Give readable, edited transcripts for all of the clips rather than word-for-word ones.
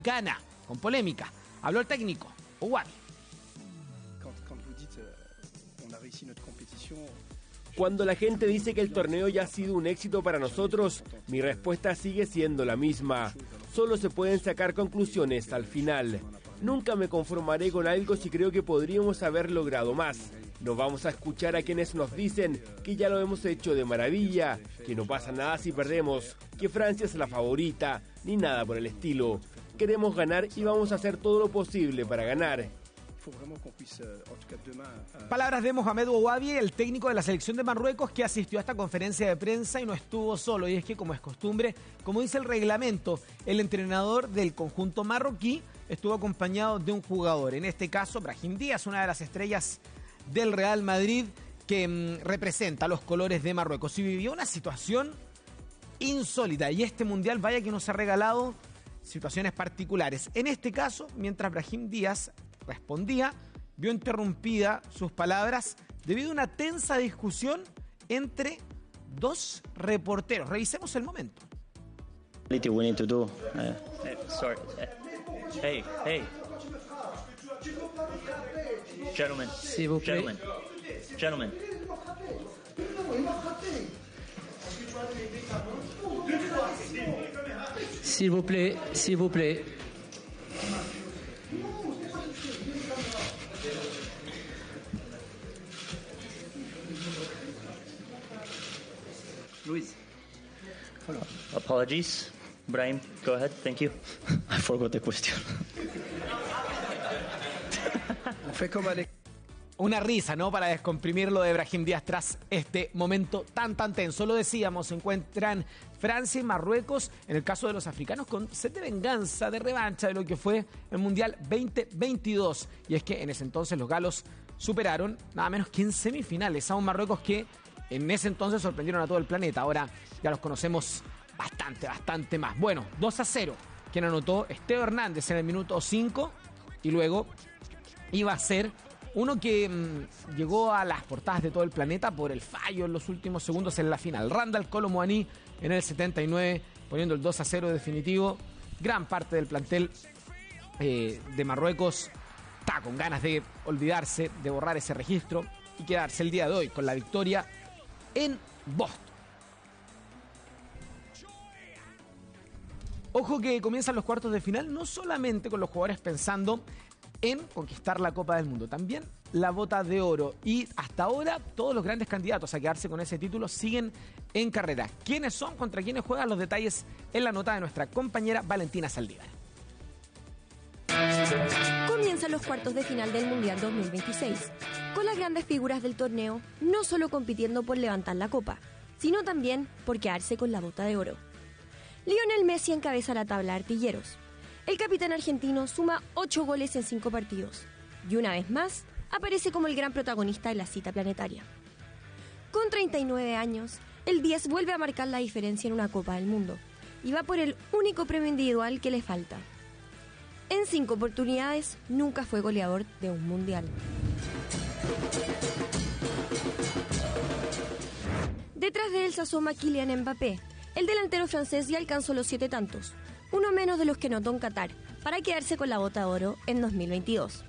Gana, con polémica. Habló el técnico, Ouabi. Cuando la gente dice que el torneo ya ha sido un éxito para nosotros, mi respuesta sigue siendo la misma. Solo se pueden sacar conclusiones al final. Nunca me conformaré con algo si creo que podríamos haber logrado más. No vamos a escuchar a quienes nos dicen que ya lo hemos hecho de maravilla, que no pasa nada si perdemos, que Francia es la favorita, ni nada por el estilo. Queremos ganar y vamos a hacer todo lo posible para ganar. Palabras de Mohamed Ouabi, el técnico de la selección de Marruecos, que asistió a esta conferencia de prensa y no estuvo solo. Y es que, como es costumbre, como dice el reglamento, el entrenador del conjunto marroquí estuvo acompañado de un jugador. En este caso, Brahim Díaz, una de las estrellas del Real Madrid que representa los colores de Marruecos. Y vivió una situación insólita. Y este mundial, vaya que nos ha regalado situaciones particulares. En este caso, mientras Brahim Díaz respondía, vio interrumpida sus palabras debido a una tensa discusión entre dos reporteros. Revisemos el momento. We need to do. Sorry. Hey. Gentlemen. Gentlemen. S'il vous plaît. Luis. Apologies. Brahim, go ahead. Thank you. I forgot the question. Una risa, ¿no? Para descomprimir lo de Brahim Díaz tras este momento tan tenso. Lo decíamos, se encuentran Francia y Marruecos, en el caso de los africanos, con sed de venganza, de revancha de lo que fue el Mundial 2022. Y es que en ese entonces los galos superaron nada menos que en semifinales a un Marruecos que en ese entonces sorprendieron a todo el planeta. Ahora ya los conocemos bastante más. Bueno, 2-0. Quien anotó Teo Hernández en el minuto 5 y luego iba a ser uno que llegó a las portadas de todo el planeta por el fallo en los últimos segundos en la final. Randal Kolo Muani en el 79, poniendo el 2-0 definitivo. Gran parte del plantel de Marruecos está con ganas de olvidarse, de borrar ese registro y quedarse el día de hoy con la victoria en Boston. Ojo que comienzan los cuartos de final no solamente con los jugadores pensando en conquistar la Copa del Mundo, también la Bota de Oro. Y hasta ahora todos los grandes candidatos a quedarse con ese título siguen en carrera. ¿Quiénes son? ¿Contra quiénes juegan? Los detalles en la nota de nuestra compañera Valentina Saldívar. Comienzan los cuartos de final del Mundial 2026, con las grandes figuras del torneo no solo compitiendo por levantar la copa, sino también por quedarse con la Bota de Oro. Lionel Messi encabeza la tabla de artilleros. El capitán argentino suma 8 goles en 5 partidos y una vez más aparece como el gran protagonista de la cita planetaria. Con 39 años, el 10 vuelve a marcar la diferencia en una Copa del Mundo y va por el único premio individual que le falta. En 5 oportunidades nunca fue goleador de un mundial. Detrás de él se asoma Kylian Mbappé. El delantero francés ya alcanzó los 7 tantos, uno menos de los que anotó en Qatar, para quedarse con la Bota de Oro en 2022.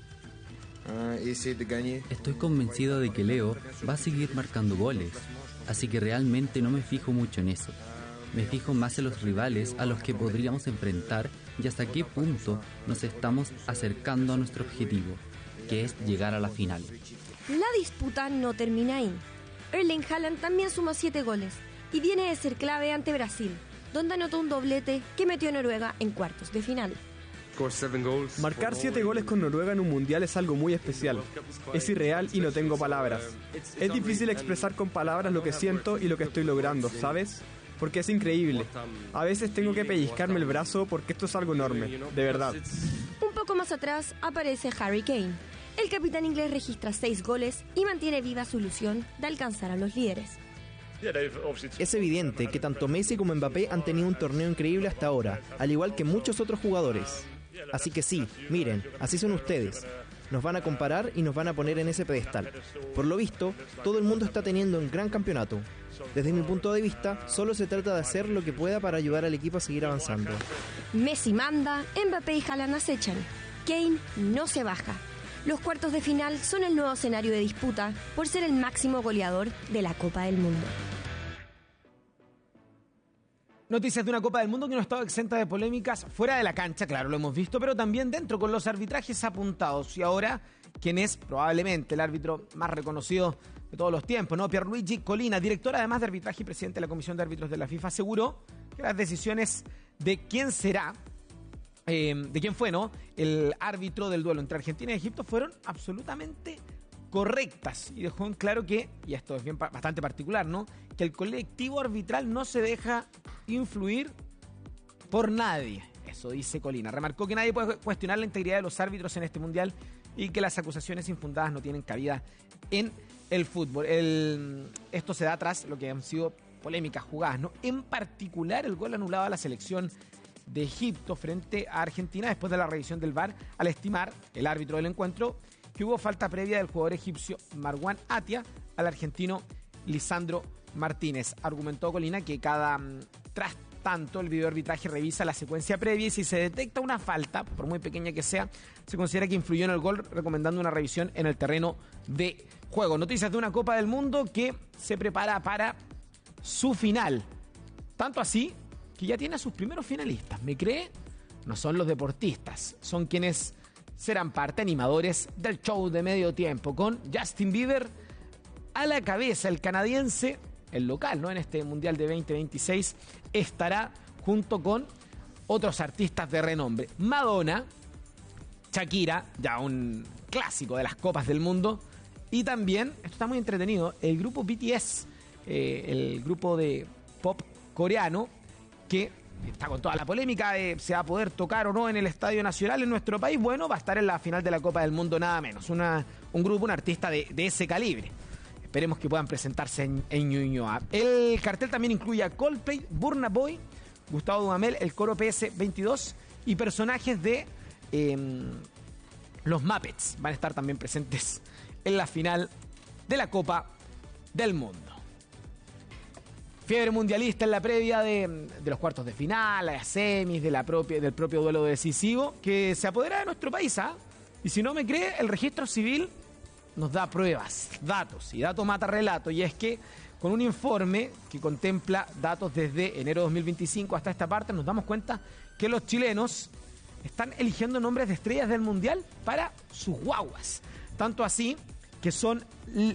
Estoy convencido de que Leo va a seguir marcando goles, así que realmente no me fijo mucho en eso. Me fijo más en los rivales a los que podríamos enfrentar y hasta qué punto nos estamos acercando a nuestro objetivo, que es llegar a la final. La disputa no termina ahí. Erling Haaland también suma 7 goles y viene de ser clave ante Brasil, donde anotó un doblete que metió a Noruega en cuartos de final. Marcar 7 goles con Noruega en un mundial es algo muy especial. Es irreal y no tengo palabras. Es difícil expresar con palabras lo que siento y lo que estoy logrando, ¿sabes? Porque es increíble. A veces tengo que pellizcarme el brazo porque esto es algo enorme, de verdad. Un poco más atrás aparece Harry Kane. El capitán inglés registra 6 goles y mantiene viva su ilusión de alcanzar a los líderes. Es evidente que tanto Messi como Mbappé han tenido un torneo increíble hasta ahora, al igual que muchos otros jugadores. Así que sí, miren, así son ustedes. Nos van a comparar y nos van a poner en ese pedestal. Por lo visto, todo el mundo está teniendo un gran campeonato. Desde mi punto de vista, solo se trata de hacer lo que pueda para ayudar al equipo a seguir avanzando. Messi manda, Mbappé y Haaland acechan. Kane no se baja. Los cuartos de final son el nuevo escenario de disputa por ser el máximo goleador de la Copa del Mundo. Noticias de una Copa del Mundo que no ha estado exenta de polémicas fuera de la cancha, claro, lo hemos visto, pero también dentro con los arbitrajes apuntados. Y ahora, quien es probablemente el árbitro más reconocido de todos los tiempos, ¿no? Pierluigi Collina, director además de arbitraje y presidente de la Comisión de Árbitros de la FIFA, aseguró que las decisiones de quién será, de quién fue, ¿no?, el árbitro del duelo entre Argentina y Egipto fueron absolutamente correctas, y dejó en claro que, y esto es bastante particular, ¿no?, que el colectivo arbitral no se deja influir por nadie. Eso dice Collina. Remarcó que nadie puede cuestionar la integridad de los árbitros en este mundial y que las acusaciones infundadas no tienen cabida en el fútbol. Esto se da tras lo que han sido polémicas jugadas, ¿no? En particular, el gol anulado a la selección de Egipto frente a Argentina después de la revisión del VAR, al estimar el árbitro del encuentro que hubo falta previa del jugador egipcio Marwan Atia al argentino Lisandro Martínez. Argumentó Collina que tras tanto el videoarbitraje revisa la secuencia previa y si se detecta una falta, por muy pequeña que sea, se considera que influyó en el gol, recomendando una revisión en el terreno de juego. Noticias de una Copa del Mundo que se prepara para su final. Tanto así que ya tiene a sus primeros finalistas. ¿Me cree? No son los deportistas, son quienes serán parte animadores del show de medio tiempo, con Justin Bieber a la cabeza. El canadiense, el local, ¿no?, en este Mundial de 2026, estará junto con otros artistas de renombre. Madonna, Shakira, ya un clásico de las copas del mundo, y también, esto está muy entretenido, el grupo BTS, el grupo de pop coreano, que está con toda la polémica de se va a poder tocar o no en el Estadio Nacional en nuestro país. Bueno, va a estar en la final de la Copa del Mundo nada menos. Un grupo, un artista de ese calibre. Esperemos que puedan presentarse en Ñuñoa. El cartel también incluye a Coldplay, Burna Boy, Gustavo Dudamel, el coro PS22 y personajes de los Muppets. Van a estar también presentes en la final de la Copa del Mundo. Fiebre mundialista en la previa de los cuartos de final, las semis, del propio duelo decisivo, que se apodera de nuestro país, ¿ah? Y si no me cree, el registro civil nos da pruebas, datos, y dato mata relato, y es que con un informe que contempla datos desde enero de 2025 hasta esta parte, nos damos cuenta que los chilenos están eligiendo nombres de estrellas del mundial para sus guaguas. Tanto así que son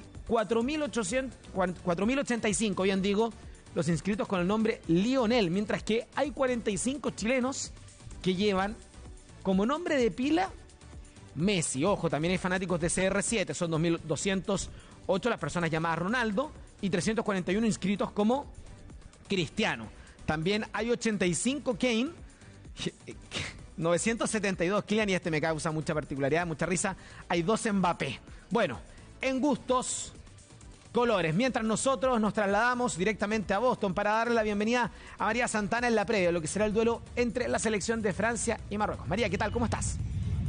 4.085, bien digo, los inscritos con el nombre Lionel, mientras que hay 45 chilenos que llevan como nombre de pila Messi. Ojo, también hay fanáticos de CR7, son 2.208 las personas llamadas Ronaldo y 341 inscritos como Cristiano. También hay 85 Kane, 972 Kylian, y este me causa mucha particularidad, mucha risa, hay 2 Mbappé. Bueno, en gustos, colores. Mientras nosotros nos trasladamos directamente a Boston para darle la bienvenida a María Santana en la previa, lo que será el duelo entre la selección de Francia y Marruecos. María, ¿qué tal? ¿Cómo estás?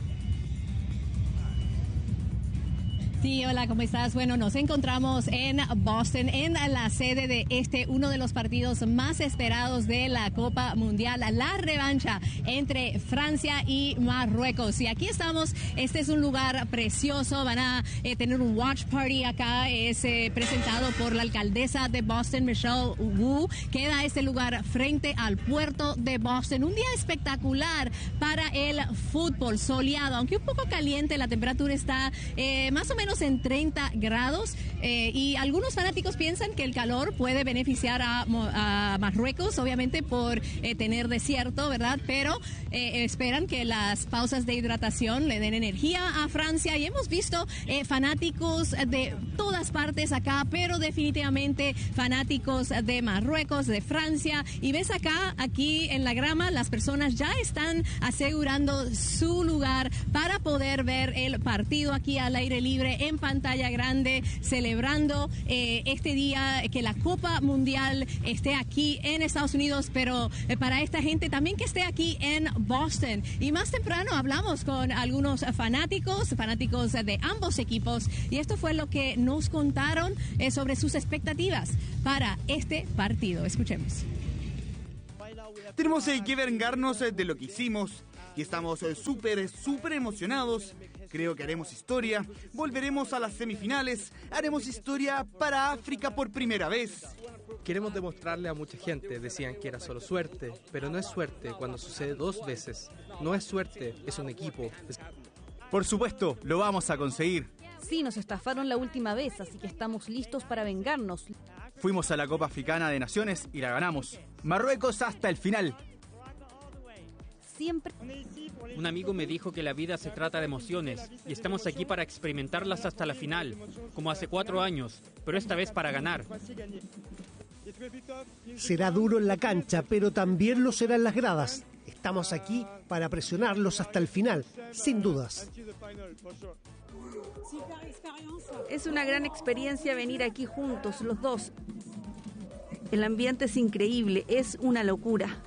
Sí, hola, ¿cómo estás? Bueno, nos encontramos en Boston, en la sede de uno de los partidos más esperados de la Copa Mundial, la revancha entre Francia y Marruecos. Y aquí estamos, este es un lugar precioso, van a tener un watch party acá, es presentado por la alcaldesa de Boston, Michelle Wu. Queda este lugar frente al puerto de Boston, un día espectacular para el fútbol, soleado, aunque un poco caliente, la temperatura está más o menos en 30 grados y algunos fanáticos piensan que el calor puede beneficiar a Marruecos, obviamente por tener desierto, ¿verdad? Pero esperan que las pausas de hidratación le den energía a Francia, y hemos visto fanáticos de todas partes acá, pero definitivamente fanáticos de Marruecos, de Francia, y ves aquí en la grama, las personas ya están asegurando su lugar para poder ver el partido aquí al aire libre en pantalla grande, celebrando este día, que la Copa Mundial esté aquí en Estados Unidos, pero para esta gente también que esté aquí en Boston. Y más temprano hablamos con algunos fanáticos de ambos equipos, y esto fue lo que nos contaron sobre sus expectativas para este partido. Escuchemos. Tenemos que vengarnos de lo que hicimos y estamos súper emocionados. Creo que haremos historia, volveremos a las semifinales, haremos historia para África por primera vez. Queremos demostrarle a mucha gente, decían que era solo suerte, pero no es suerte cuando sucede 2 veces. No es suerte, es un equipo. Por supuesto, lo vamos a conseguir. Sí, nos estafaron la última vez, así que estamos listos para vengarnos. Fuimos a la Copa Africana de Naciones y la ganamos. Marruecos hasta el final. Siempre. Un amigo me dijo que la vida se trata de emociones y estamos aquí para experimentarlas hasta la final, como hace 4 años, pero esta vez para ganar. Será duro en la cancha, pero también lo será en las gradas. Estamos aquí para presionarlos hasta el final, sin dudas. Es una gran experiencia venir aquí juntos, los dos. El ambiente es increíble, es una locura.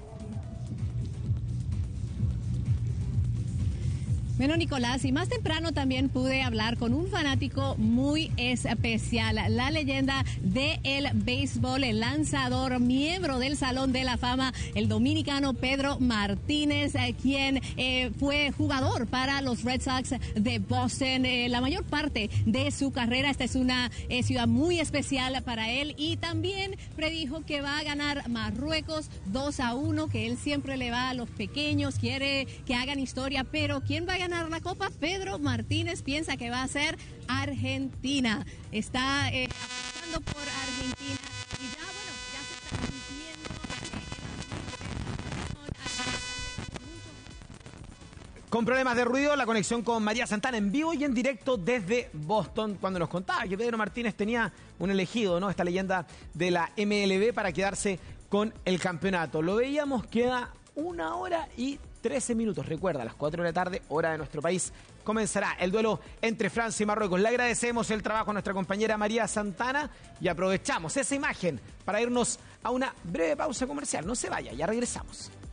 Bueno, Nicolás, y más temprano también pude hablar con un fanático muy especial, la leyenda del béisbol, el lanzador, miembro del Salón de la Fama, el dominicano Pedro Martínez, quien fue jugador para los Red Sox de Boston la mayor parte de su carrera. Esta es una ciudad muy especial para él, y también predijo que va a ganar Marruecos 2-1, que él siempre le va a los pequeños, quiere que hagan historia, pero ¿quién va a ganar la Copa? Pedro Martínez piensa que va a ser Argentina. Está apostando por Argentina, y ya, bueno, ya se está transmitiendo. Con problemas de ruido, la conexión con María Santana en vivo y en directo desde Boston, cuando nos contaba que Pedro Martínez tenía un elegido, ¿no? Esta leyenda de la MLB para quedarse con el campeonato. Lo veíamos, queda 1 hora y 13 minutos. Recuerda, a las 4 de la tarde, hora de nuestro país, comenzará el duelo entre Francia y Marruecos. Le agradecemos el trabajo a nuestra compañera María Santana y aprovechamos esa imagen para irnos a una breve pausa comercial. No se vaya, ya regresamos.